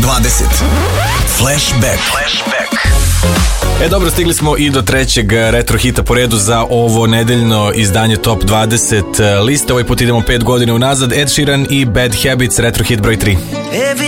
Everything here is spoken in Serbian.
Flashback. Dobro, stigli smo i do trećeg retro hita po redu za ovo nedeljno izdanje Top 20 liste. Ovaj put idemo 5 godina unazad. Ed Sheeran i Bad Habits, retro hit broj 3.